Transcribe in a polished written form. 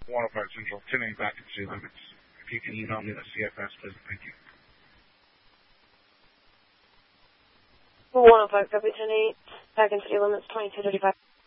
105 Central, 10A back in city limits. If you can email me the CFS, please. Thank you. 105, copy 10-8, back in city limits, 2235.